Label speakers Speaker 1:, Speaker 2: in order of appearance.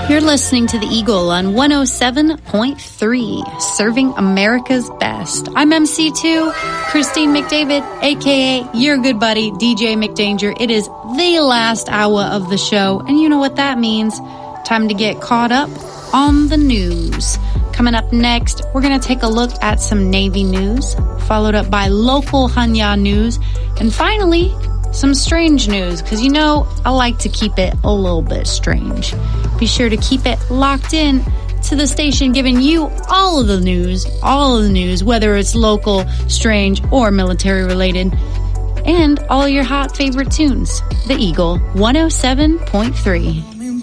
Speaker 1: You're listening to The Eagle on 107.3, serving America's best. I'm MC2, Christine McDavid, a.k.a. your good buddy, DJ McDanger. It is the last hour of the show, and you know what that means. Time to get caught up on the news. Coming up next, we're going to take a look at some Navy news, followed up by local Hanya news, and finally, some strange news, because you know I like to keep it a little bit strange. Be sure to keep it locked in to the station, giving you all of the news, whether it's local, strange, or military related, and all your hot favorite tunes. The Eagle 107.3.